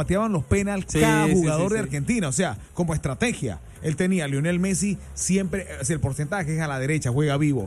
pateaban los penales cada jugador de Argentina, o sea, como estrategia. Él tenía a Lionel Messi siempre, o sea, el porcentaje es a la derecha, juega vivo.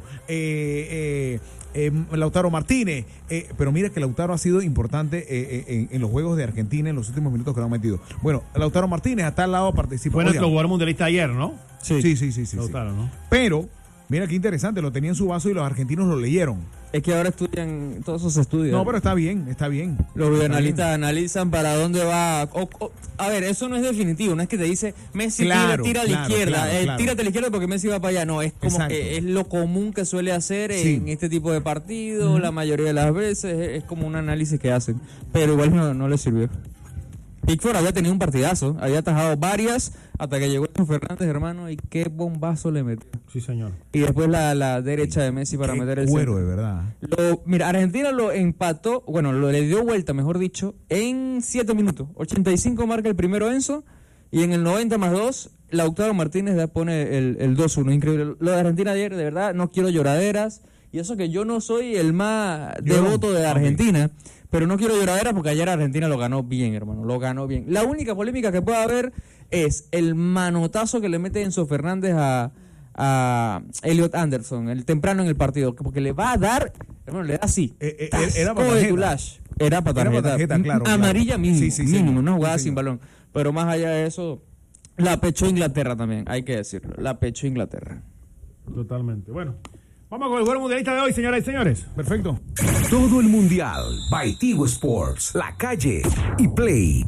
Lautaro Martínez, pero mira que Lautaro ha sido importante en los juegos de Argentina en los últimos minutos que lo han metido. Bueno, Lautaro Martínez hasta al lado participó. Fue nuestro jugador mundialista ayer, ¿no? Sí. Lautaro, ¿no? Pero, mira qué interesante, lo tenía en su vaso y los argentinos lo leyeron. Es que ahora estudian todos esos estudios. No, pero está bien. Los analistas analizan para dónde va. A ver, eso no es definitivo, no es que te dice Messi tira a la izquierda, tírate a la izquierda porque Messi va para allá. No, es como que es lo común que suele hacer en este tipo de partidos, la mayoría de las veces, es como un análisis que hacen. Pero igual no le sirvió. Pickford había tenido un partidazo, había atajado varias hasta que llegó Enzo Fernández, hermano, y qué bombazo le metió. Sí, señor. Y después la derecha de Messi para meter el cuero, de verdad. Mira, Argentina lo empató, le dio vuelta, mejor dicho, en 7 minutos. 85 marca el primero Enzo, y en el 90 más 2, Lautaro Martínez ya pone el 2-1. Increíble. Lo de Argentina ayer, de verdad, no quiero lloraderas, y eso que yo no soy el más devoto de Argentina, pero no quiero lloraderas porque ayer Argentina lo ganó bien, hermano, lo ganó bien. La única polémica que puede haber es el manotazo que le mete Enzo Fernández a Elliot Anderson, el temprano en el partido, porque le va a dar, hermano, le da así. Era para tarjeta. Era para tarjeta, claro. Amarilla mínimo, no jugada sin balón. balón. Pero más allá de eso, la pechó Inglaterra también, hay que decirlo, la pechó Inglaterra. Totalmente. Bueno, vamos con el juego mundialista de hoy, señoras y señores. Perfecto. Todo el mundial, by Tigo Sports, La Calle y Play.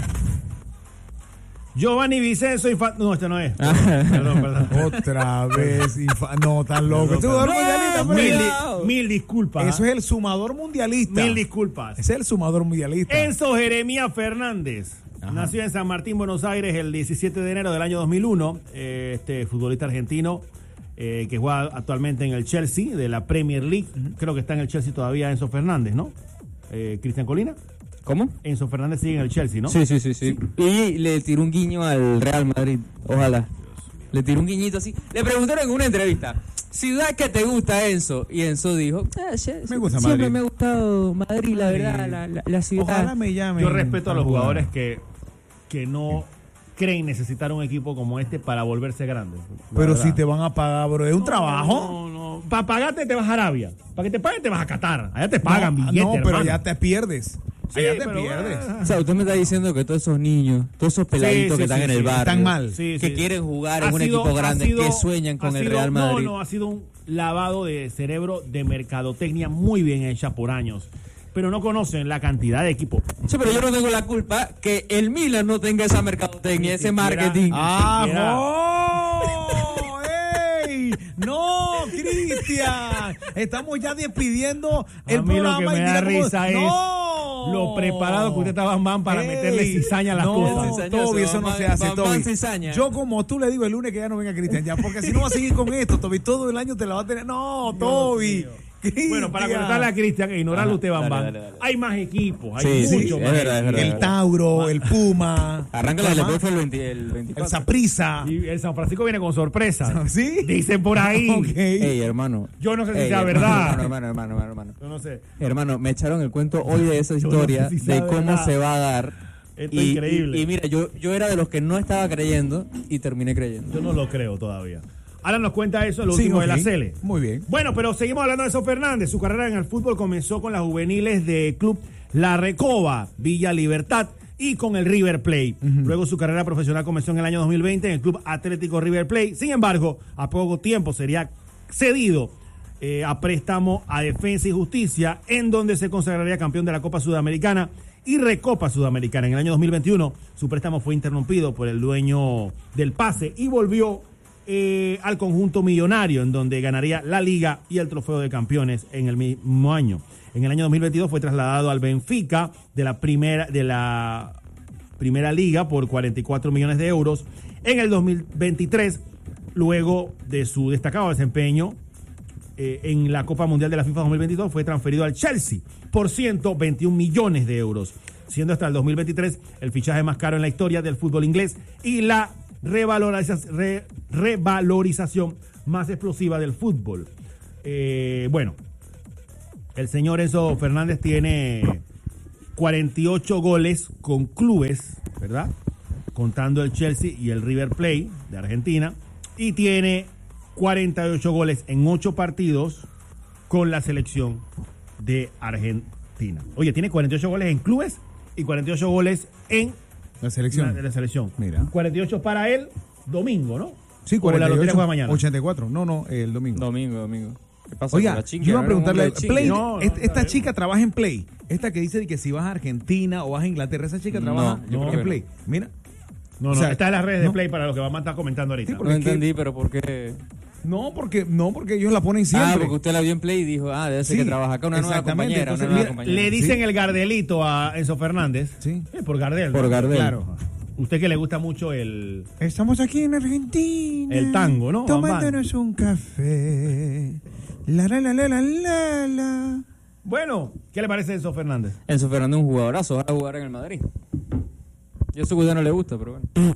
Giovanni Vicenzo No, este no es. Perdón. Otra vez. No, tan loco. Mil disculpas. Eso es el sumador mundialista. Mil disculpas. Ese es el sumador mundialista. Enzo Jeremías Fernández. Ajá. Nació en San Martín, Buenos Aires, el 17 de enero del año 2001. Este futbolista argentino que juega actualmente en el Chelsea de la Premier League. Creo que está en el Chelsea todavía Enzo Fernández, ¿no? Cristian Colina. ¿Cómo? Enzo Fernández sigue en el Chelsea, ¿no? Sí. Y le tiró un guiño al Real Madrid, ojalá. Le tiró un guiñito así. Le preguntaron en una entrevista, ciudad que te gusta, Enzo. Y Enzo dijo, me gusta siempre Madrid. Me ha gustado Madrid, la verdad, la ciudad. Ojalá me llamen. Yo respeto a los jugadores que no creen necesitar un equipo como este para volverse grandes. Pero si te van a pagar, bro, es un trabajo. No. Para pagarte te vas a Arabia. Para que te paguen te vas a Qatar. Allá te pagan billetes, No, pero hermano. ya te pierdes. Sí, allá te pierdes. O sea, usted me está diciendo que todos esos niños, todos esos peladitos que están en el barrio, están mal, que quieren jugar en un equipo grande, que sueñan con el Real Madrid. No, ha sido un lavado de cerebro de mercadotecnia muy bien hecha por años. Pero no conocen la cantidad de equipos. Sí, pero yo no tengo la culpa que el Milan no tenga esa mercadotecnia, ese marketing. No, Cristian. Estamos ya despidiendo el programa. Lo que me da risa es lo preparado que usted estaba van para meterle cizaña a las cosas. Toby, eso no se hace, Toby. Yo como tú le digo el lunes que ya no venga Cristian ya, porque si no va a seguir con esto, Toby, todo el año te la va a tener. No, Toby. Bueno, para contarle a Cristian e ignorarlo usted, Bambán. Hay más equipos, hay muchos más. Es verdad. El Tauro, el Puma. Arranca la LPF el 24. El Saprissa. Y el San Francisco viene con sorpresa. ¿Sí? Dicen por ahí. Ey, hermano. Yo no sé si sea verdad. Hermano. Yo no sé. Hermano, me echaron el cuento hoy de esa historia, no sé si de cómo verdad. Se va a dar. Esto es increíble. Y mira, yo era de los que no estaba creyendo y terminé creyendo. Yo no lo creo todavía. Ahora nos cuenta eso, lo último de la Cele. Muy bien. Bueno, pero seguimos hablando de Enzo Fernández. Su carrera en el fútbol comenzó con las juveniles de Club La Recoba, Villa Libertad, y con el River Plate. Luego su carrera profesional comenzó en el año 2020 en el Club Atlético River Plate. Sin embargo, a poco tiempo sería cedido a préstamo a Defensa y Justicia, en donde se consagraría campeón de la Copa Sudamericana y Recopa Sudamericana. En el año 2021, su préstamo fue interrumpido por el dueño del pase y volvió al conjunto millonario, en donde ganaría la Liga y el Trofeo de Campeones en el mismo año. En el año 2022 fue trasladado al Benfica de la primera Liga por 44 millones de euros. En el 2023, luego de su destacado desempeño en la Copa Mundial de la FIFA 2022, fue transferido al Chelsea por 121 millones de euros, siendo hasta el 2023 el fichaje más caro en la historia del fútbol inglés y la revalorización más explosiva del fútbol. Bueno, el señor Enzo Fernández tiene 48 goles con clubes, ¿verdad? Contando el Chelsea y el River Plate de Argentina. Y tiene 48 goles en 8 partidos con la selección de Argentina. Oye, tiene 48 goles en clubes y 48 goles en La selección. la selección. Mira. 48 para el domingo, ¿no? Sí, O la lotería 48, juega mañana. 84. No, el domingo. Domingo. ¿Qué pasa con Oiga, la chica? yo iba a ¿No era un preguntarle, hombre de chica? Play, No, esta chica trabaja en Play. Esta que dice que si vas a Argentina o vas a Inglaterra, esa chica trabaja yo creo en que Play. Mira. No, O sea, está en las redes de no. Play para los que vamos a estar comentando ahorita. Sí, porque No es que- entendí, pero ¿por qué? No, porque ellos la ponen siempre. Porque usted la vio en Play y dijo, debe ser Sí, que trabaja acá una nueva exactamente. compañera. Entonces, Una nueva mira, compañera. Le dicen Sí. el Gardelito a Enzo Fernández. Sí. Por Gardel. Por ¿no? Gardel. Claro. Usted que le gusta mucho el... Estamos aquí en Argentina. El tango, ¿no? Tomándonos un café. La. Bueno, ¿qué le parece Enzo Fernández? Enzo Fernández es un jugadorazo, va a jugar en el Madrid. Yo sé que a usted no le gusta, pero bueno.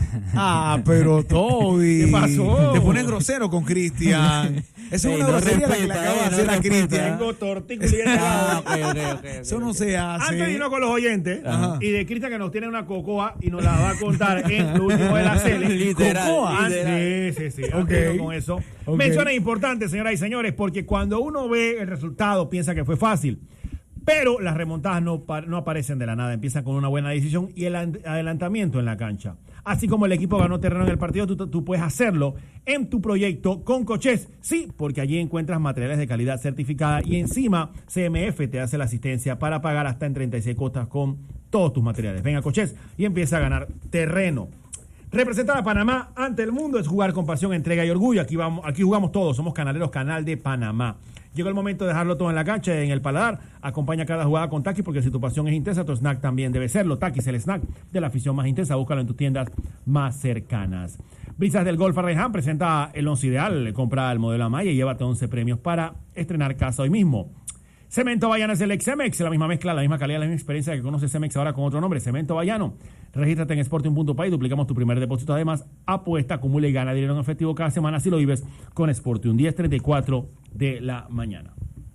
Ah, pero Toby. ¿Qué pasó? Te pones grosero con Cristian. Esa es una no grosería la que le respeta, acaba de no hacer a respeta. Cristian. Tengo tortícolis. ok. Eso no se hace. Antes de irnos con los oyentes Ajá. y de Cristian que nos tiene una cocoa y nos la va a contar en lo último de la serie. Literal, Cocoa. literal. Sí. Ok. Antes de irnos con eso. Ok. Menciones importantes, señoras y señores, porque cuando uno ve el resultado piensa que fue fácil. Pero las remontadas no aparecen de la nada, empiezan con una buena decisión y el adelantamiento en la cancha. Así como el equipo ganó terreno en el partido, tú puedes hacerlo en tu proyecto con Cochés. Sí, porque allí encuentras materiales de calidad certificada y encima CMF te hace la asistencia para pagar hasta en 36 cuotas con todos tus materiales. Ven a Cochés y empieza a ganar terreno. Representar a Panamá ante el mundo es jugar con pasión, entrega y orgullo. Aquí jugamos todos, somos Canaleros, Canal de Panamá. Llegó el momento de dejarlo todo en la cancha y en el paladar. Acompaña cada jugada con Takis porque si tu pasión es intensa, tu snack también debe serlo. Takis, el snack de la afición más intensa. Búscalo en tus tiendas más cercanas. Brisas del Golf Arreján presenta el 11 ideal. Compra el modelo Amaya y llévate 11 premios para estrenar casa hoy mismo. Cemento Bayano es el ex Cemex, la misma mezcla, la misma calidad, la misma experiencia que conoce Cemex ahora con otro nombre, Cemento Bayano. Regístrate en Sportium.pay, duplicamos tu primer depósito. Además, apuesta, acumula y gana dinero en efectivo cada semana si lo vives con Sportium. 10:34 de la mañana.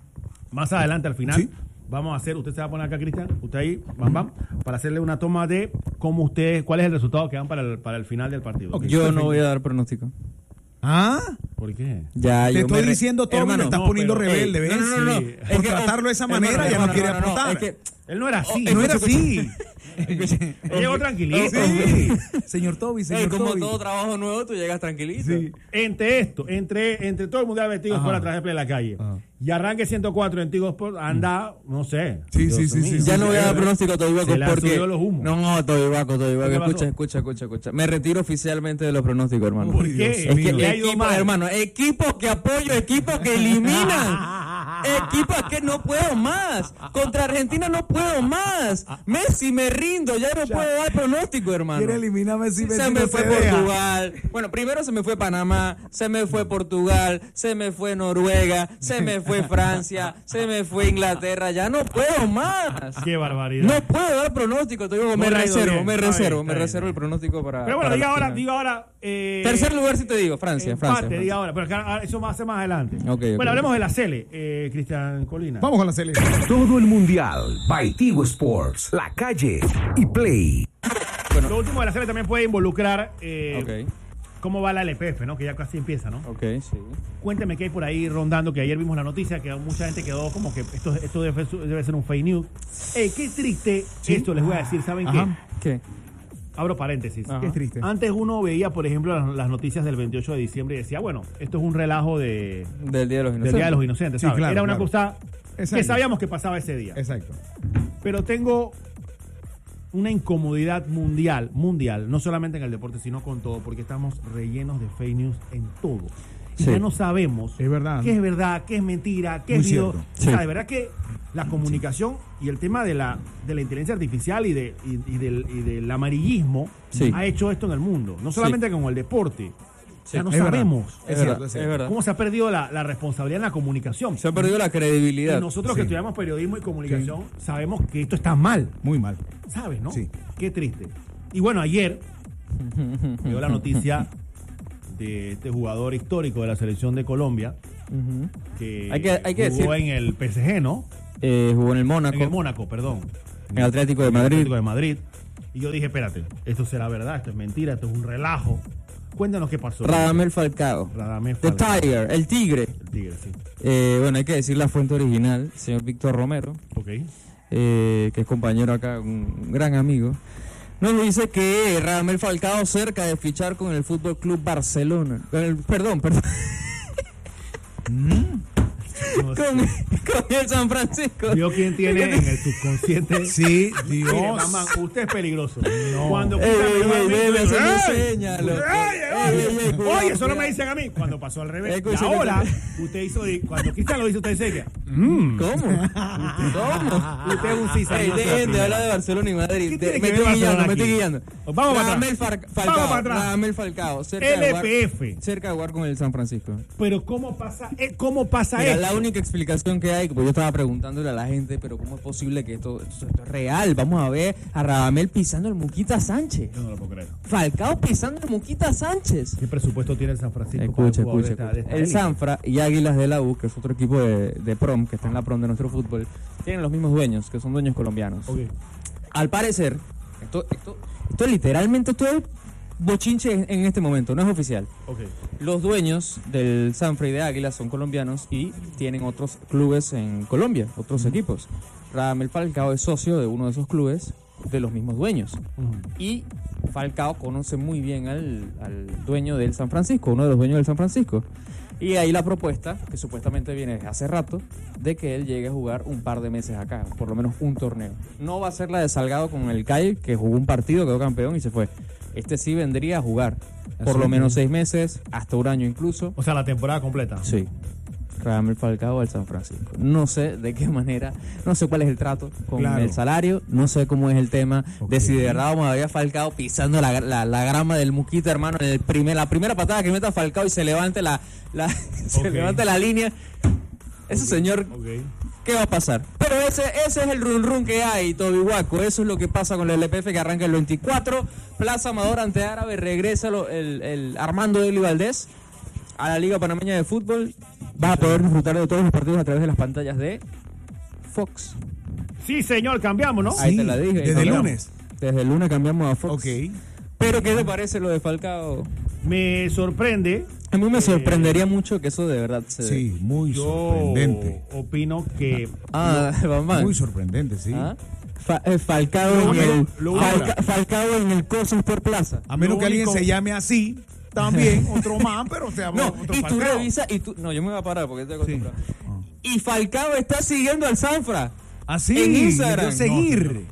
Más adelante, al final, Sí. vamos a hacer, usted se va a poner acá, Cristian, usted ahí, bam, para hacerle una toma de cómo ustedes, cuál es el resultado que dan para el final del partido. Ok. Yo no voy a dar pronóstico. ¿Ah? ¿Por qué? Ya, Te yo estoy me diciendo todo, me Hermano, estás no, poniendo pero, rebelde, ¿ves? no. Sí. Es Por que, tratarlo de esa hermano, manera, ya no quiere aportar. es que, Él no era así. No era así. Él llegó tranquilito. Sí. Señor Toby, señor como Toby. todo trabajo nuevo, tú llegas tranquilito. Sí. Entre todo el mundial vestido Ajá. por atrás de play en la calle. Ajá. Y arranque 104 en Tigo Sport, anda, no sé. Sí, Dios sí, sí, mío. sí, Ya sí, no voy a dar sí. pronóstico a Tobibaco Se le han porque... subido los humos. No, Tobibaco. ¿Qué pasó? Escucha. Me retiro oficialmente de los pronósticos, hermano. ¿Por Uy, qué? Dios Es que mío. Le ha ido equipos, mal. hermano, equipos que apoyo, equipos que eliminan. Equipos que no puedo más. Contra Argentina no puedo más. Messi, me rindo, ya no puedo dar pronóstico, hermano. Quiere eliminar a Messi, Messi Se me no fue se deja. Portugal. Bueno, primero se me fue Panamá, se me fue Portugal, se me fue Noruega, se me fue Francia, se me fue Inglaterra. Ya no puedo más. Qué barbaridad. No puedo dar pronóstico, te digo, No me le ha ido reservo, bien. me Está reservo, bien, me está reservo el pronóstico para. Pero bueno, para diga la ahora, final. diga ahora. Tercer lugar si te digo, Francia, empate, Francia. diga ahora. Pero eso va a ser más adelante. Ok. Bueno, hablemos de la Cele, Cristian Colina. Vamos con la selección. Todo el mundial. By Tigo Sports, La Calle y Play. Lo último de la Cele también puede involucrar Ok, cómo va la LPF, ¿no? Que ya casi empieza, ¿no? ok, sí. Cuénteme qué hay por ahí rondando, que ayer vimos la noticia, que mucha gente quedó como que esto debe ser un fake news. Qué triste esto, les voy a decir, ¿saben Ajá. ¿Qué? qué? Abro paréntesis. Ajá. Qué triste. Antes uno veía, por ejemplo, las noticias del 28 de diciembre y decía, bueno, esto es un relajo Del Día de los del Inocentes. Día de los Inocentes, Sí, ¿sabes? claro, Era una claro. cosa que Exacto. sabíamos que pasaba ese día. Exacto. Pero tengo una incomodidad mundial, no solamente en el deporte, sino con todo, porque estamos rellenos de fake news en todo. Y Sí. ya no sabemos Es verdad. qué es mentira, qué Muy es video. cierto. O sea, Sí. de verdad que la comunicación y el tema de la inteligencia artificial y del amarillismo Sí. ha hecho esto en el mundo. No solamente con el deporte. Ya no es verdad. sabemos Es Es cierto, verdad, es es cierto. verdad. cómo se ha perdido la responsabilidad en la comunicación. Se ha perdido la credibilidad. Y nosotros que Sí. estudiamos periodismo y comunicación sabemos que esto está mal. Muy mal. ¿Sabes, no? Sí. Qué triste. Y bueno, ayer llegó la noticia de este jugador histórico de la selección de Colombia Ujú. que, Hay que jugó decir- en el PSG, ¿no? Jugó en el Mónaco. En el Mónaco, perdón. El Atlético de el Madrid. Atlético de Madrid. Y yo dije, espérate, esto será verdad, esto es mentira, esto es un relajo. Cuéntanos qué pasó. Radamel Falcao. Radamel The Falcao. Tiger, el tigre. El Tigre, sí. Bueno, hay que decir la fuente original, señor Víctor Romero, Ok. que es compañero acá, un gran amigo. Nos dice que Radamel Falcao cerca de fichar con el Fútbol Club Barcelona. Perdón. No sé. Con el San Francisco. Vio quién tiene en el subconsciente. Sí, Mire, Dios. mamá, usted es peligroso. No. Cuando Ey, déjeme hacer ¡Ey! señas, loco. Oye, cuidado, oye, eso no cuidado. me dicen a mí. Cuando pasó al revés. Y Escúchame, ahora, usted hizo, cuando Cristian lo hizo, usted dice, ¿Cómo? usted es un sí, Ey, dejen de hablar de Barcelona y Madrid. ¿Qué tiene Me que ver estoy guiando, Barcelona me estoy aquí? guiando. Vamos para Radamel atrás. Falcao. Vamos para atrás. Radamel Falcao. Cerca de jugar con el San Francisco. Pero ¿cómo pasa Mira, esto? la única explicación que hay, porque yo estaba preguntándole a la gente, pero ¿cómo es posible que esto es real? Vamos a ver a Radamel pisando el Muquita Sánchez. Yo no lo puedo creer. Falcao pisando el Muquita Sánchez. ¿Qué presupuesto tiene el San Francisco? Escucha. para el jugador de esta El élite? Sanfra y Águilas de la U, que es otro equipo de prom, que está en la prom de nuestro fútbol, tienen los mismos dueños, que son dueños colombianos. Ok. Al parecer, esto literalmente, esto es bochinche en este momento, no es oficial. Ok. Los dueños del Sanfra y de Águilas son colombianos y tienen otros clubes en Colombia, otros equipos. Radamel Falcao es socio de uno de esos clubes de los mismos dueños. Y Falcao conoce muy bien al dueño del San Francisco, uno de los dueños del San Francisco. Y ahí la propuesta, que supuestamente viene desde hace rato, de que él llegue a jugar un par de meses acá, por lo menos un torneo. No va a ser la de Salgado con el CAI, que jugó un partido, quedó campeón y se fue. Este sí vendría a jugar por lo menos 6 meses, hasta un año incluso. O sea, la temporada completa. Sí. Radamel Falcao al San Francisco. No sé de qué manera, no sé cuál es el trato con Claro. el salario, no sé cómo es el tema de Ok. si de verdad vamos a ver a Falcao pisando la grama del Muquita, hermano, en la primera patada que meta Falcao y se levante se Ok. levante la línea. Ese señor, Ok. ¿qué va a pasar? Pero ese es el run que hay, Toby Guaco. Eso es lo que pasa con el LPF, que arranca el 24. Plaza Amador ante Árabe, regresa el Armando Deli Valdés a la Liga Panameña de Fútbol. Vas a poder disfrutar de todos los partidos a través de las pantallas de Fox. Sí, señor, cambiamos, ¿no? Ahí te la dije. Desde el Cambiamos. lunes. Desde el lunes cambiamos a Fox. Ok. Pero ¿qué te parece lo de Falcao? Me sorprende. A mí me sorprendería mucho que eso de verdad se dé. Sí, muy Yo sorprendente. opino que Ah, Bambán. Muy sorprendente, sí. ¿Ah? Falcao Lo en único- el lo único- Falcao en el Coso Sport Plaza. A menos Lo que alguien único- se llame así, también, otro más, pero o sea, No, otro y tú Falcao. revisas no, yo me voy a parar porque estoy acostumbrado. Ah. Y Falcao está siguiendo al Sanfra. Así, en Instagram. dio seguir.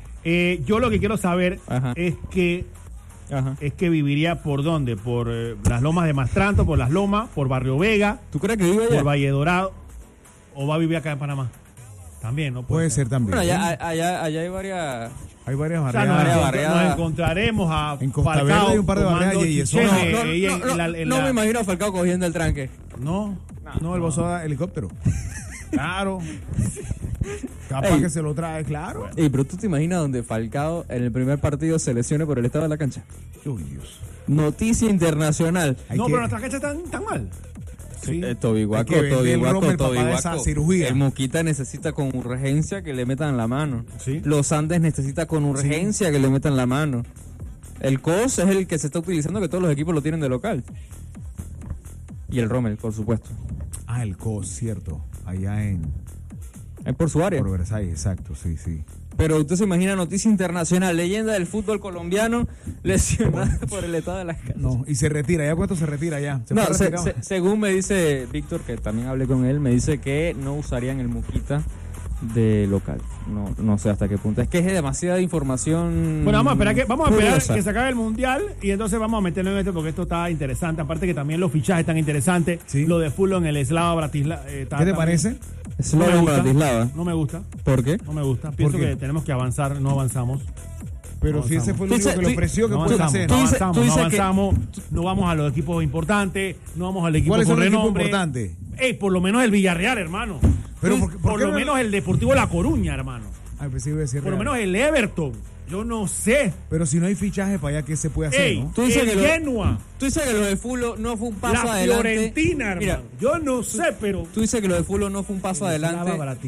yo lo que quiero saber Ajá. es que Ajá. viviría por dónde, por las Lomas de Mastranto, por las Lomas, por Barrio Vega, ¿Tú crees que vive allá? por Valle Dorado, o va a vivir acá en Panamá. También, ¿no? Puede ser también. Bueno, allá hay varias... Hay varias O sea, barriadas. barriadas. nos encontraremos a En Costa Falcao Verde hay un par de tomando barriadas y eso chicheme, no, ahí en no la- me imagino a Falcao cogiendo el tranque. No, el bozo da helicóptero. Claro. Capaz Ey. que se lo trae, claro. Ey, pero tú te imaginas donde Falcao en el primer partido se lesione por el estado de la cancha. Uy, Dios. Noticia internacional. Hay No, que- pero nuestras canchas están tan mal. Sí. Toby Guaco, Hay que Toby vender Guaco, Rommel Toby para esa Guaco. cirugía. El Muquita necesita con urgencia que le metan la mano. Sí. Los Andes necesita con urgencia que le metan la mano. El COS es el que se está utilizando, que todos los equipos lo tienen de local. Y el Rommel, por supuesto. Ah, el COS, cierto. Allá Es por su área. por Versailles, exacto, sí, sí. Pero usted se imagina noticia internacional, leyenda del fútbol colombiano lesionada por el estado de las canchas. No, y se retira. ¿Ya cuánto se retira ya? No, fue retirado? según me dice Víctor, que también hablé con él, me dice que no usarían el Muquita de local. No sé hasta qué punto. Es que es demasiada información. Bueno, vamos a esperar curiosa. que se acabe el mundial y entonces vamos a meterlo en esto porque esto está interesante. Aparte que también los fichajes están interesantes. Sí. Lo de Fulham en el Slava Bratislava. ¿Qué te parece? Slovan Bratislava. No me gusta. ¿Por qué? No me gusta. Pienso qué? que tenemos que avanzar, no avanzamos. Pero No si ese avanzamos. fue el Tú único dices- que le tú- ofreció que No puede avanzamos, hacer. no Tú dices- avanzamos, tú no dices que- avanzamos, no vamos a los equipos importantes, no vamos al equipo ¿Cuáles con son los equipos renombre. importantes? Por lo menos el Villarreal, hermano. Pero por qué lo no- menos el Deportivo La Coruña, hermano. Ay, pues sí, iba a decir Por lo Real. menos el Everton. Yo no sé. Pero si no hay fichaje para allá, ¿qué se puede hacer, Ey, no? Tú dices el que lo- Genoa, Tú dices que lo de Fulo no fue un paso la adelante. Fiorentina, hermano. Mira, Yo no sé, pero... tú dices que lo de Fulo no fue un paso El Slava adelante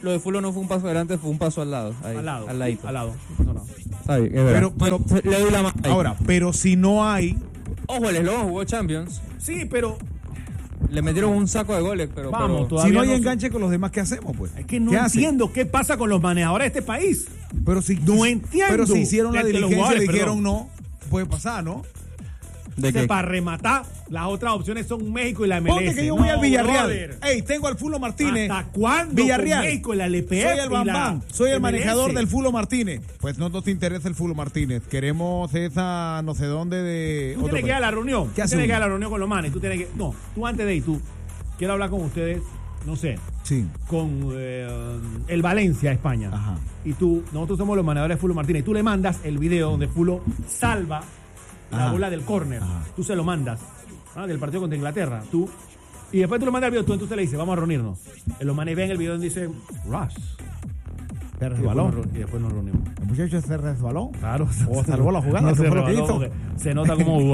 Lo de Fulham no fue un paso adelante, fue un paso al lado. Ahí, Al lado. Al ladito. Al lado. No. Está bien, es verdad. Pero- Le doy la mano. ahí. Ahora, pero si no hay, Ojo, el Eslogan jugó Champions. Sí, pero Le metieron un saco de goles, pero... Vamos, pero- todavía si no hay no enganche con los demás, ¿qué hacemos, pues? es que no ¿Qué hacen? entiendo qué pasa con los manejadores de este país. Pero si, No entiendo. Pero si hicieron la De los diligencia y jugadores, dijeron perdón. no, puede pasar, ¿no? ¿De qué? Para rematar, las otras opciones son México y la MLS. Ponte que yo voy al Villarreal. brother. Ey, tengo al Fulo Martínez. ¿Hasta cuándo Villarreal. con México y la LPF Soy el y Bambán. la Soy el MLS? manejador del Fulo Martínez. Pues no te interesa el Fulo Martínez. Queremos esa no sé dónde de. Tú otro tienes que ir a la reunión. ¿Qué Tú hace tienes que ir uno? a la reunión con los manes. Tú tienes que. No, tú antes de ir, tú. Quiero hablar con ustedes, no sé, Sí. con el Valencia, España. Ajá. Y tú, nosotros somos los manejadores de Fulo Martínez. Y tú le mandas el video donde Fulo salva la Ajá. bola del córner. Ajá. Tú se lo mandas. Del partido contra Inglaterra. Tú. Y después tú le mandas el video, tú entonces le dices, vamos a reunirnos. Y los manes ven el video y dicen, Rush. Se Y resbaló. después nos reunimos. El muchacho se resbaló. Claro. O salvó la jugada. No ¿Qué se fue lo que rebaló hizo? porque se nota cómo jugó.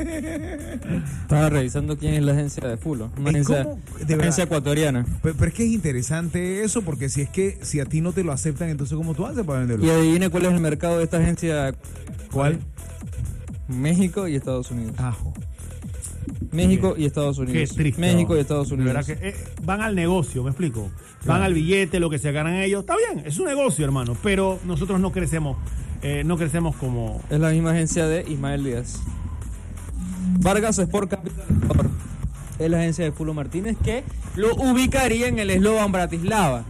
Estaba revisando quién es la agencia de Fulham. Una ¿Y agencia, cómo? De agencia verdad. ecuatoriana. Pero es que es interesante eso, porque si a ti no te lo aceptan, entonces ¿cómo tú haces para venderlo? Y adivine cuál es el mercado de esta agencia. ¿Cuál? México y Estados Unidos. Ajo. México y Estados Unidos. Qué triste. México ¿no? y Estados De Unidos. verdad que van al negocio, ¿me explico? Van al billete, lo que se ganan ellos. Está bien, es un negocio, hermano. Pero nosotros no crecemos como. Es la misma agencia de Ismael Díaz. Vargas Sport Capital es la agencia de Fulham Martínez que lo ubicaría en el Slovan Bratislava.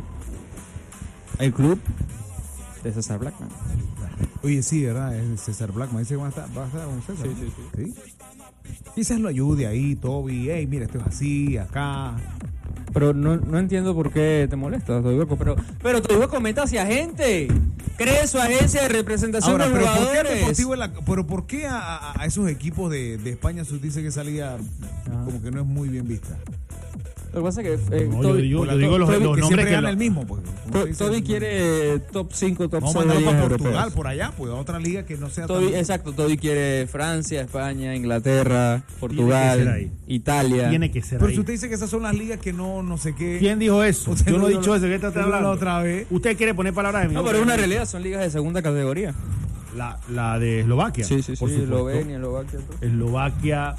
El club de César Blackman. Oye, sí, ¿verdad? Es César Blackman. Dice que va a estar con César. Sí. Quizás lo ayude ahí, Toby. Hey, mira, esto es así, acá. Pero no entiendo por qué te molesta, Toihueco. Pero Toihueco meta hacia gente. Cree su agencia de representación Ahora, de pero ¿por qué, jugadores. Deportivo pero ¿por qué a esos equipos de España se dice que salía como que no es muy bien vista? Lo que pasa es que No, yo digo los Que nombres siempre que gana lo- el mismo. Pues, como se dice. Toby quiere top 5, top Vamos 6 a mandarlo para ligas Portugal, europeas. por allá, pues a otra liga que no sea Toby, tan... exacto, Toby quiere Francia, España, Inglaterra, ser Portugal, ahí. Italia. Tiene que ser Pero ahí. si usted dice que esas son las ligas que no sé qué... ¿Quién dijo eso? Usted Yo no lo he dijo dicho la- eso. ¿Qué está usted lo hablando? dijo otra vez. Usted quiere poner palabras de mi No, boca. pero es una realidad, son ligas de segunda categoría. La de Eslovaquia. Sí, por supuesto. Eslovenia, Eslovaquia. todo. Eslovaquia.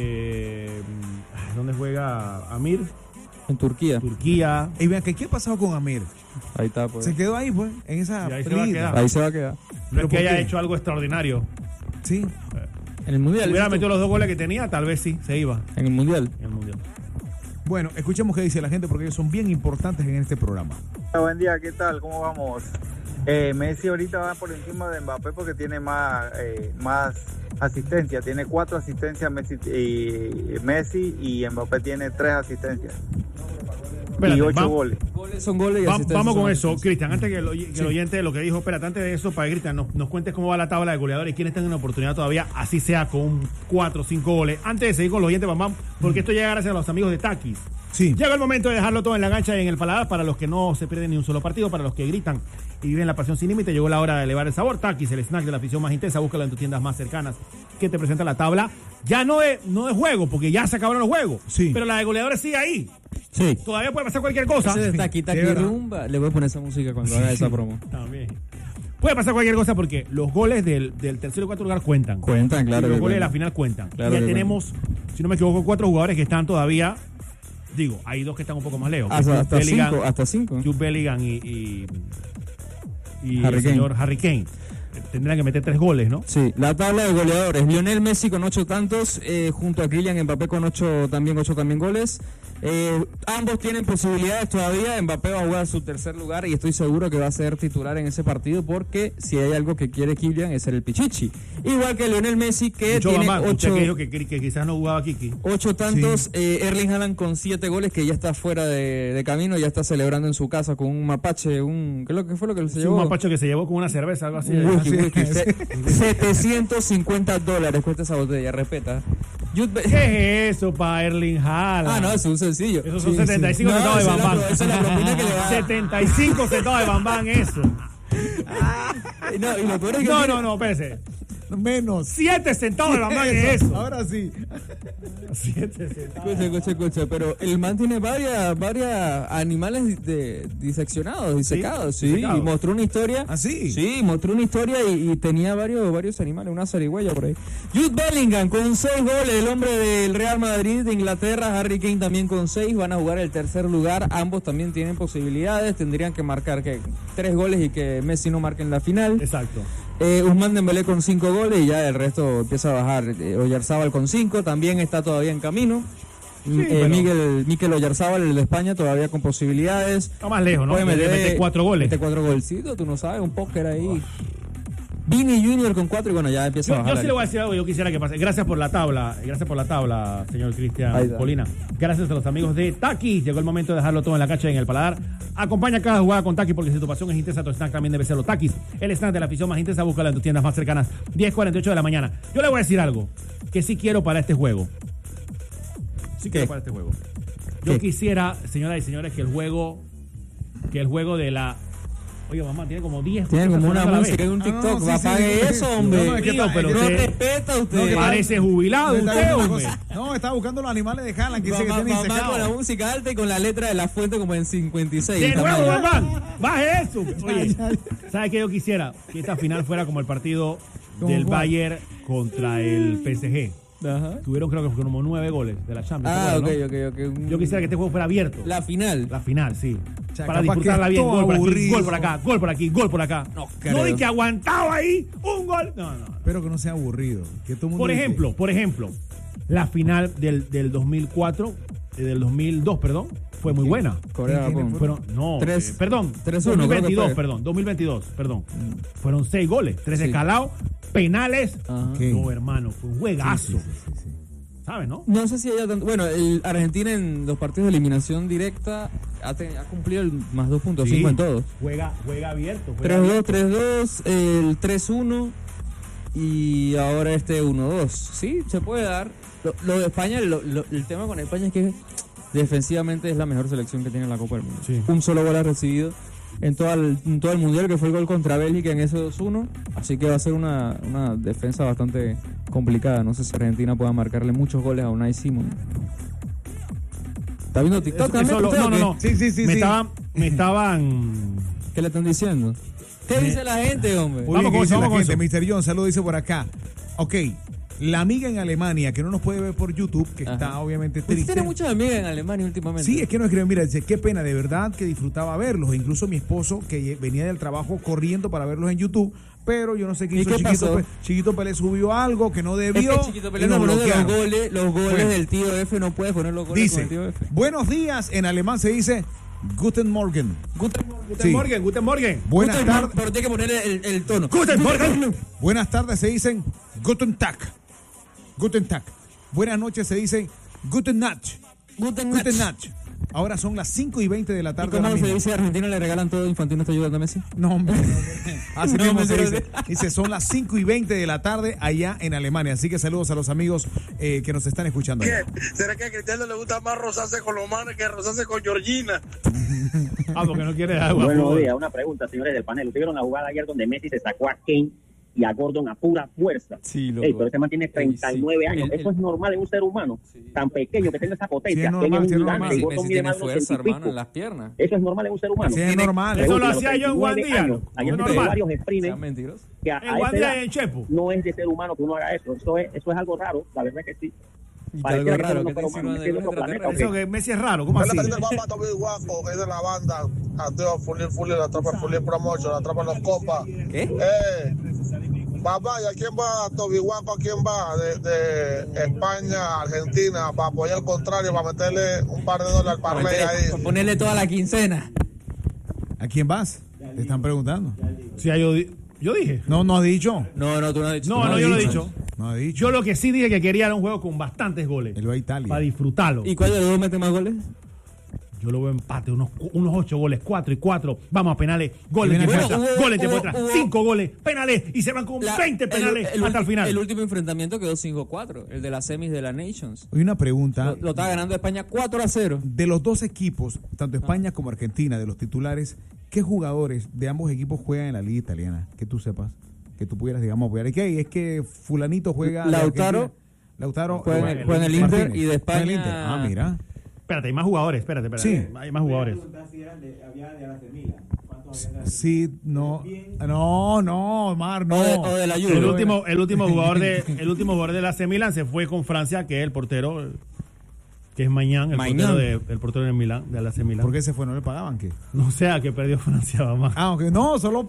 ¿Dónde juega Amir? En Turquía. Turquía. Y vean, ¿qué ha pasado con Amir? Ahí está, pues. Se quedó ahí, pues, en esa Y ahí se va a frita. quedar. Ahí se va a quedar. No ¿Pero es que por haya qué? hecho algo extraordinario. Sí. En el Mundial. Si hubiera ¿dices tú? metido los 2 goles que tenía, tal vez sí, se iba En el Mundial. en el Mundial. Bueno, escuchemos qué dice la gente porque ellos son bien importantes en este programa. Buen día, ¿qué tal? ¿Cómo vamos? Messi ahorita va por encima de Mbappé porque tiene más asistencia. Tiene 4 asistencias Messi y Mbappé tiene 3 asistencias. Espérate, y 8 vamos- goles. Goles son goles y asistencias Vamos son con eso, asistencias. Cristian. Antes que el oyente lo que dijo, espérate, antes de eso, para que Cristian nos cuentes cómo va la tabla de goleadores y quiénes tienen una oportunidad todavía, así sea con 4 o 5 goles. Antes de seguir con los oyentes, vamos, porque esto llega gracias a los amigos de Takis. Sí. Llega el momento de dejarlo todo en la cancha y en el paladar para los que no se pierden ni un solo partido, para los que gritan y viven la pasión sin límite. Llegó la hora de elevar el sabor. Takis, el snack de la afición más intensa. Búscalo en tus tiendas más cercanas que te presenta la tabla. Ya no de juego, porque ya se acabaron los juegos. Sí. Pero la de goleadores sigue ahí. Sí. Todavía puede pasar cualquier cosa. Ese de Taqui Taqui Sí, ¿verdad? Rumba. Le voy a poner esa música cuando haga esa promo. También. Puede pasar cualquier cosa porque los goles del tercero y cuarto lugar cuentan. Cuentan, claro Y los que goles de la cuentan. final cuentan. Claro ya que tenemos, si no me equivoco, 4 jugadores que están todavía. Digo, hay 2 que están un poco más lejos. que Hasta Jude Bellingham- 5. Hasta 5. Jude Bellingham y Harry el Kane. señor Harry Kane. Tendrán que meter 3 goles, ¿no? Sí, la tabla de goleadores. Lionel Messi con 8 tantos, junto a Kylian Mbappé con 8 también goles. Ambos tienen posibilidades todavía. Mbappé va a jugar su tercer lugar y estoy seguro que va a ser titular en ese partido porque si hay algo que quiere Kylian es ser el Pichichi. Igual que Lionel Messi que Mucho tiene Bambán, usted 8 que dijo que quizás no jugaba Kiki. 8 tantos, Erling Haaland con 7 goles que ya está fuera de camino, ya está celebrando en su casa con un mapache, ¿qué fue lo que se Sí, llevó? un mapacho que se llevó con una cerveza, algo así. Un whisky, Así whisky. es. $750 cuesta esa botella, respeta. ¿Qué es eso para Erling Haaland? Ah, no, eso es un sencillo. Esos son Sí, 75 sí. centavos No, de esa es la Bambán. pro- esa es la propina que le va a dar. 75 centavos de Bambán, eso. No, y lo peor es que No, espérese. Menos. 7 centavos de la mano es eso. Ahora sí. 7 centavos. Escucha, pero el man tiene varias animales diseccionados, disecados, sí, disecados. y mostró una historia. ¿Ah, sí? Sí, mostró una historia y tenía varios animales, una zarigüeya por ahí. Jude Bellingham con 6 goles, el hombre del Real Madrid de Inglaterra, Harry Kane también con 6, van a jugar el tercer lugar, ambos también tienen posibilidades, tendrían que marcar 3 goles y que Messi no marque en la final. Exacto. Ousmane Dembélé con 5 goles y ya el resto empieza a bajar. Oyarzábal con 5, también está todavía en camino. pero- Mikel Oyarzábal, el de España, todavía con posibilidades. Está más lejos, ¿no? Puede Mete 4 goles. Mete 4 golcitos, tú no sabes, un póker ahí. Vini Junior con 4 y bueno, ya empieza a Yo bajar. sí le voy a decir algo, yo quisiera que pase. Gracias por la tabla, señor Ahí Cristian está. Polina. Gracias a los amigos de Taki. Llegó el momento de dejarlo todo en la cancha y en el paladar. Acompaña cada jugada con Taki porque si tu pasión es intensa, tu snack también debe serlo. Takis, el snack de la afición más intensa, búscala en tus tiendas más cercanas. 10:48 de la mañana. Yo le voy a decir algo que sí quiero para este juego. Sí quiero para este juego. Yo ¿Qué? quisiera, señoras y señores, que el juego de la... Oye, mamá, tiene como 10 Tiene como una cosas a la música vez. en un TikTok. sí, Apague sí. eso, hombre. No, es que Mío, está- pero es que No usted respeta usted. No, que parece jubilado Está usted, viendo una hombre. cosa. No, estaba buscando los animales de Haaland que dice que Mamá tiene con la disecado. música alta y con la letra de la fuente como en 56. De nuevo, tamaño. hermano. Baje eso. Oye, ¿sabes qué yo quisiera? Que esta final fuera como el partido ¿Cómo del cuál? Bayern contra el PSG. Ajá. Tuvieron creo que como 9 goles de la Champions. ¿te Ah, acuerdas, ok. no? Yo quisiera que este juego fuera abierto. La final. La final, sí. sea, Para capaz disfrutarla que bien. es Gol por aquí, aburrido. gol por acá, gol por aquí, gol por acá. No No creo. di que aguantaba ahí un gol. No. Espero que no sea aburrido. Que todo el mundo Por ejemplo, la final del 2004, del 2002, perdón, fue muy buena. Corea, ¿Quién Japón. fue? Fueron, no, 3, perdón, 3-1, creo que fue. 2022, perdón. Fueron 6 goles, 3 Sí. escalados, penales. Ajá. ¿Qué? No, hermano, fue un juegazo. Sí. ¿Sabes, no? No sé si haya tanto. Bueno, el Argentina en los partidos de eliminación directa ha cumplido el más 2.5 en todos. Juega abierto. 3-2, 3-2, el 3-1 y ahora este 1-2. Sí, se puede dar. Lo de España, el tema con España es que defensivamente es la mejor selección que tiene en la Copa del Mundo. Sí. Un solo gol ha recibido en todo el Mundial, que fue el gol contra Bélgica en ese 2-1. Así que va a ser una defensa bastante complicada. No sé si Argentina pueda marcarle muchos goles a Unai Simon. ¿Está viendo TikTok también? usted, o qué? No. Sí. Me estaban. ¿Qué le están diciendo? ¿Qué dice la gente, hombre? Muy Vamos bien, ¿qué con dice eso, la vamos con gente? Mr. John, saludo dice por acá. Ok, la amiga en Alemania que no nos puede ver por YouTube, que está Ajá. obviamente Usted triste. tiene muchas amigas en Alemania últimamente. Sí, es que nos escriben, mira, dice, qué pena, de verdad que disfrutaba verlos. Incluso mi esposo, que venía del trabajo corriendo para verlos en YouTube, pero yo no sé qué ¿Y hizo qué Chiquito. pasó? Chiquito Pérez subió algo que no Es debió. que Chiquito y Pelé nos no pone los bloquearon. goles Bueno. del tío F, no puede poner los goles con el tío Dice, F. buenos días, en alemán se dice Guten Morgen. Guten Sí. Morgen. Buenas tardes. Pero tiene que poner el tono. Guten Morgen. Buenas tardes se dicen Guten Tag. Guten Tag. Buenas noches se dicen Guten Nacht. Guten Guten Nacht. Nacht. Ahora son las 5:20 de la ¿Y tarde. cómo ahora se mismo. dice a Argentina le regalan todo Infantino está ayudando a Messi? No, hombre. Así No, mismo se mentira. dice. Dice, son las 5:20 de la tarde allá en Alemania. Así que saludos a los amigos que nos están escuchando. allá. ¿Será que a Cristiano le gusta más rozarse con los manes que rozarse con Georgina? Porque no quiere agua. Buenos días, una pregunta, señores del panel. ¿Ustedes vieron la jugada ayer donde Messi se sacó a Kane y a Gordon a pura fuerza? Sí, loco. Ey, pero este man tiene 39 Sí. años. ¿Eso es normal en un ser humano? Tan pequeño que tenga esa potencia. Sí, es Kane normal, un sí, es gigante, normal. y Gordon Messi mide tiene más de unos fuerza, 80 y hermano, pico. en las piernas. Eso es normal en un ser humano. Sí, es normal. Eso lo Pregúntale, hacía yo en 39 Guandía. años. Ayer Es me normal. varios Sean streamers mentirosos. que a En esa Guandía edad y en Chepo. no es de ser humano que uno haga eso. Eso es algo raro, la verdad que sí. Y Pareciera algo que raro, somos que te unos insinúan humanos, de que es otro planeta, Eso que Messi es raro, ¿cómo así? El papá está muy guapo, que es de la banda. Adiós, Fully, la tropa Fully Promotion, la tropa Los Copas. ¿Qué? Papá, ¿y a quién va? Toby Guapo, ¿a quién va? De España a Argentina, para apoyar al contrario, para meterle un par de dólares al parlay ahí. Para ponerle toda la quincena. ¿A quién vas? Te están preguntando. Sí, yo dije. No has dicho. No, tú no has dicho. No, has yo lo he dicho. dicho. No ha dicho. Yo lo que sí dije que quería era un juego con bastantes goles. Él va a Italia. Para disfrutarlo. ¿Y cuál de los dos mete más goles? Yo lo veo empate, unos 8 goles, 4 y 4. Vamos a penales, goles de Bueno, vuelta, hubo- goles de hubo- vuelta, hubo- 5 goles, penales y se van con 20 penales hasta el final. El último enfrentamiento quedó 5-4, el de las semis de la Nations. Hay una pregunta. Lo estaba ganando España 4-0. De los dos equipos, tanto España como Argentina, de los titulares, ¿qué jugadores de ambos equipos juegan en la liga italiana? Que tú sepas. que tú pudieras, digamos, apoyar. Es que fulanito juega... de Lautaro Argentina. juega en el Inter Martínez. y de Juega en el Inter. España... Mira. Espérate, hay más jugadores, espérate. Sí. Hay más jugadores. Sí, no, Omar, no. O de la Juve. El último jugador de la AC Milan se fue con Francia, que es el portero, que es Mañán, el portero de Milán, de la AC Milan. ¿Por qué se fue? ¿No le pagaban qué? No sea que perdió Francia, mamá. Ok, no, solo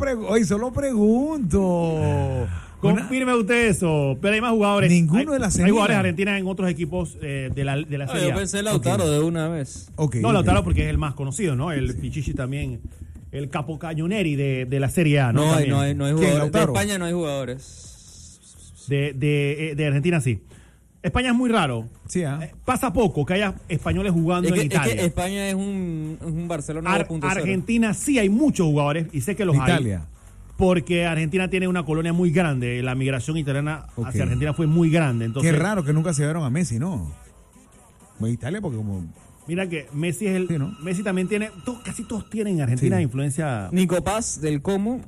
pregunto. Confirme usted eso. Pero hay más jugadores. Ninguno de la AC Hay jugadores Milan. argentinos en otros equipos de la Serie Yo A. pensé Lautaro de una vez. Okay, No, Lautaro porque es el más conocido, ¿no? El Pichichi también, el Capocañoneri de la Serie A, ¿no? No hay También. jugadores. De Lautaro? España no hay jugadores. De Argentina sí. España es muy raro. Sí, Pasa poco que haya españoles jugando en Italia. Es que España es un Barcelona 2.0. Argentina sí hay muchos jugadores y sé que los Italia. hay. Porque Argentina tiene una colonia muy grande. La migración italiana Ok. hacia Argentina fue muy grande. Entonces, Qué raro que nunca se llevaron a Messi, ¿no? Pues Italia porque como... mira que Messi es el... Sí, ¿no? Messi también tiene... casi todos tienen en Argentina Sí. influencia Nico Paz del Como.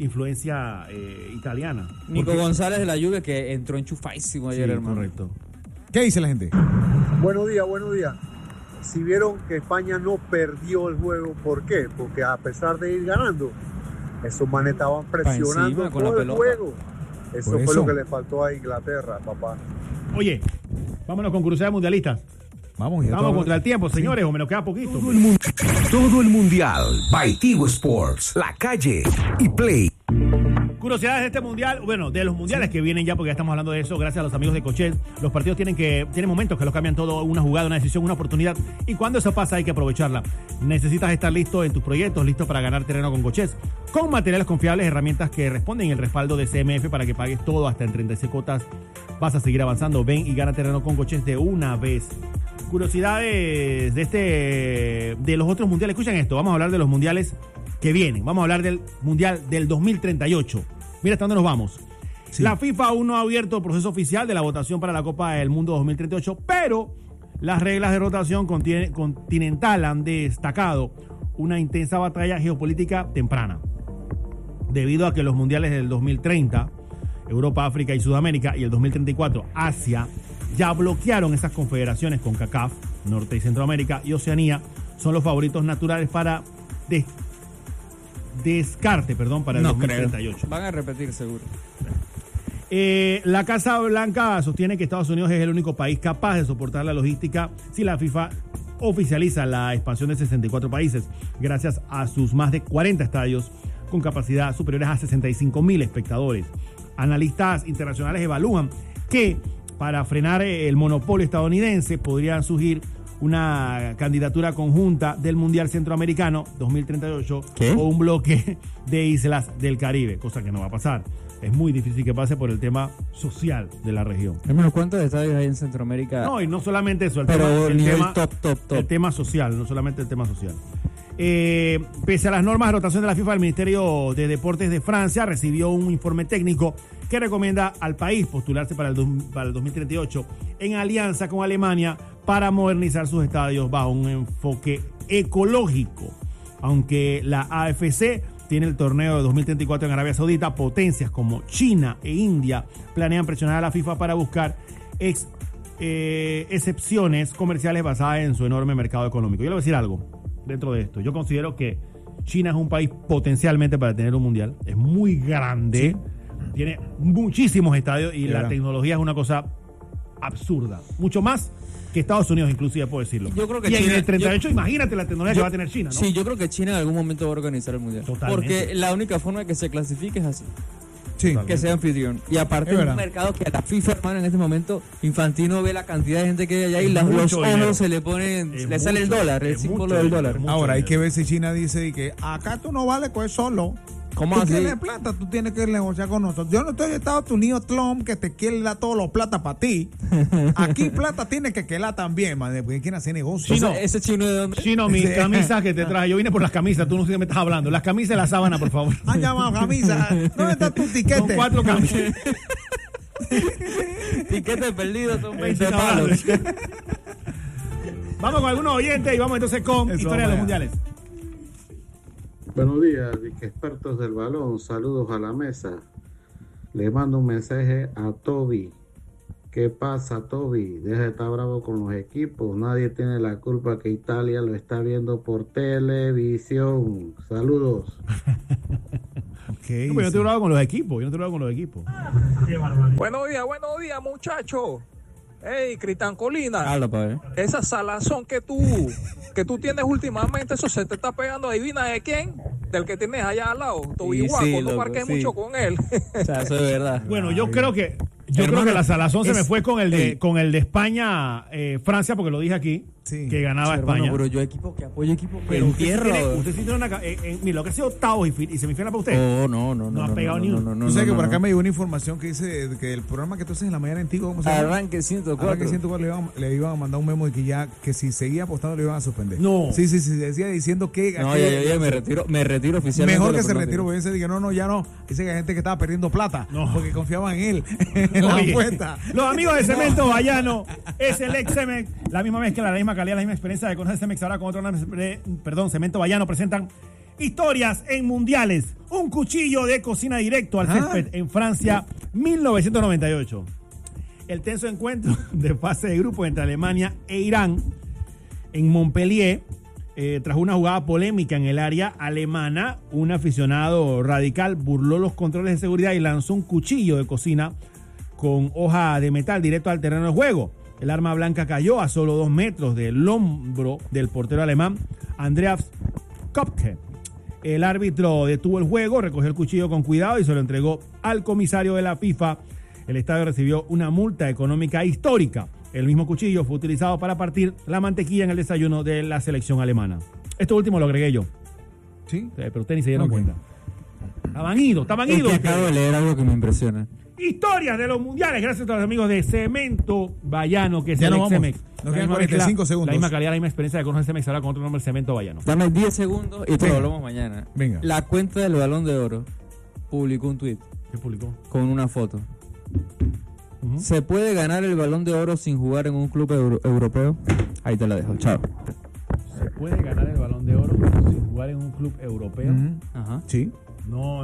italiana. Nico Porque- González de la Juve, que entró enchufadísimo ayer, Sí, hermano. correcto. ¿Qué dice la gente? Buenos días. Si vieron que España no perdió el juego, ¿por qué? Porque a pesar de ir ganando, esos manes estaban presionando encima, con todo la el pelota. juego. Eso Por fue eso. lo que le faltó a Inglaterra, papá. Oye, vámonos con Cruzadas Mundialistas. Vamos, ya Vamos todo- contra el tiempo, señores, o me nos queda poquito. Todo el mundial by Tigo Sports, La Calle y Play. Curiosidades de este mundial, bueno, de los mundiales que vienen ya, porque ya estamos hablando de eso, gracias a los amigos de Cochet. Los partidos tienen momentos que los cambian todo, una jugada, una decisión, una oportunidad, y cuando eso pasa hay que aprovecharla. Necesitas estar listo en tus proyectos, listo para ganar terreno con Cochet, con materiales confiables, herramientas que responden y el respaldo de CMF para que pagues todo hasta en 36 cuotas. Vas a seguir avanzando, ven y gana terreno con Cochet de una vez. Curiosidades de los otros mundiales. Escuchen esto, vamos a hablar de los mundiales que vienen. Vamos a hablar del mundial del 2038. Mira hasta dónde nos vamos. Sí. La FIFA aún no ha abierto el proceso oficial de la votación para la Copa del Mundo 2038, pero las reglas de rotación continental han destacado una intensa batalla geopolítica temprana. Debido a que los mundiales del 2030, Europa, África y Sudamérica, y el 2034, Asia, ya bloquearon esas confederaciones con CONCACAF, Norte y Centroamérica y Oceanía, son los favoritos naturales para descarte para el 2038. Van a repetir seguro. La Casa Blanca sostiene que Estados Unidos es el único país capaz de soportar la logística si la FIFA oficializa la expansión de 64 países, gracias a sus más de 40 estadios con capacidad superiores a 65,000 espectadores. Analistas internacionales evalúan que para frenar el monopolio estadounidense podrían surgir una candidatura conjunta del Mundial Centroamericano 2038 ¿Qué? o un bloque de islas del Caribe, cosa que no va a pasar. Es muy difícil que pase por el tema social de la región. Hermano, ¿cuántos estadios hay en Centroamérica? No, y no solamente eso, Pero nivel tema, top. el tema social, no solamente el tema social. Pese a las normas de rotación de la FIFA, el Ministerio de Deportes de Francia recibió un informe técnico que recomienda al país postularse para el 2038 en alianza con Alemania para modernizar sus estadios bajo un enfoque ecológico. Aunque la AFC tiene el torneo de 2034 en Arabia Saudita, potencias como China e India planean presionar a la FIFA para buscar excepciones comerciales basadas en su enorme mercado económico. Yo le voy a decir algo dentro de esto. Yo considero que China es un país potencialmente para tener un mundial. Es muy grande, tiene muchísimos estadios y la tecnología es una cosa absurda. Mucho más que Estados Unidos, inclusive, puedo decirlo. Yo creo que y en China- el 38, imagínate la tecnología que va a tener China, ¿no? Sí, yo creo que China en algún momento va a organizar el mundial. Totalmente. Porque la única forma de que se clasifique es así, Sí. que sea anfitrión. Y aparte Es es un verdad. mercado que a la FIFA, hermano, en este momento, Infantino ve la cantidad de gente que hay allá y Es los mucho ojos dinero. se le ponen, Es le sale el mucho, dólar, el es símbolo mucho del dinero, dólar. es mucho Ahora hay que dinero. ver si China dice y que acá tú no vales con solo. ¿Cómo Tú así? tienes plata, tú tienes que negociar con nosotros. Yo no estoy en Estados Unidos, Trump, que te quiere dar todos los plata para ti. Aquí plata tiene que quedar también, man, porque quieren hacer negocio. Chino. Ese chino de dónde? Chino, mis Sí. camisas que te traje. Yo vine por las camisas, tú no sé de qué me estás hablando. Las camisas y la sábana, por favor. Han llamado camisa. ¿Dónde está tu tiquete? Son 4 camisas. Piquete perdido, son 20 Chino, palos. Vamos con algunos oyentes y vamos entonces con Eso, historia de los vaya. mundiales. Buenos días, expertos del balón. Saludos a la mesa. Le mando un mensaje a Toby. ¿Qué pasa, Toby? Deja de estar bravo con los equipos. Nadie tiene la culpa que Italia lo está viendo por televisión. Saludos. Okay, No, pero yo estoy bravo con los equipos. Buenos días, muchachos. Hey, Cristian Colina. Habla, pa' ver. Esa salazón que tú tienes últimamente, eso se te está pegando. ¿Adivina de quién? Del que tienes allá al lado. Toby Guaco, no loco, parques sí. mucho con él. O sea, eso es verdad. Bueno, yo creo que la salazón se me fue con el de España, Francia, porque lo dije aquí, que ganaba Hermano, España. pero yo equipo que apoyo equipo Pero en usted tierra. sí tiene una... mira, lo que ha sido octavos y semifinal para usted. No ha pegado ni uno. Tú sabes que por acá me llegó una información que dice que el programa que tú haces en la mañana antiguo, ¿cómo se llama? Arranque 104. Arranque 104 le iban a mandar un memo de que si seguía apostando le iban a suspender. No. Sí, decía diciendo que... No, ya me retiro oficialmente. Mejor que de la se retire, porque dice que no, ya no. Dice que hay gente que estaba perdiendo plata porque confiaban en él, en la apuesta. Los amigos de Cemento Bayano es el ex Cemex, la misma mezcla, la misma calidad, la misma experiencia de conocer Cemex ahora con otro nombre, Cemento Bayano presentan historias en mundiales, un cuchillo de cocina directo al césped en Francia, 1998. El tenso encuentro de fase de grupo entre Alemania e Irán en Montpellier, tras una jugada polémica en el área alemana, un aficionado radical burló los controles de seguridad y lanzó un cuchillo de cocina con hoja de metal directo al terreno de juego. El arma blanca cayó a solo 2 metros del hombro del portero alemán Andreas Kopke. El árbitro detuvo el juego, recogió el cuchillo con cuidado y se lo entregó al comisario de la FIFA. El estadio recibió una multa económica histórica. El mismo cuchillo fue utilizado para partir la mantequilla en el desayuno de la selección alemana. Esto último lo agregué yo. ¿Sí? Pero ustedes ni se dieron cuenta. Estaban idos. Es que acabo de leer algo que me impresiona. Historias de los mundiales, gracias a los amigos de Cemento Bayano, que es Ya el no ex vamos. Cemex. Nos quedan 45 segundos. La misma calidad, la misma experiencia de conocer Cemex ahora con otro nombre, Cemento Bayano. Dame 10 segundos y te lo hablamos mañana. Venga. La cuenta del Balón de Oro publicó un tweet ¿Qué publicó? con una foto. ¿Se puede ganar el Balón de Oro sin jugar en un club europeo? Ahí te la dejo. Chao. ¿Se puede ganar el Balón de Oro sin jugar en un club europeo? Ajá. Sí. No.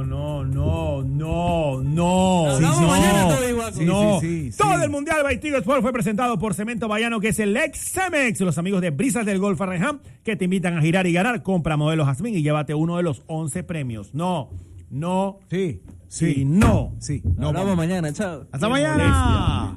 Hablamos mañana, todo igual. Sí. Todo el Mundial by Tigo Sport fue presentado por Cemento Bayano, que es el ex Cemex, los amigos de Brisas del Golf Arreján, que te invitan a girar y ganar. Compra modelo Jazmín y llévate uno de los 11 premios. No. Sí. No. Sí. Hablamos mañana. Chao. Hasta mañana.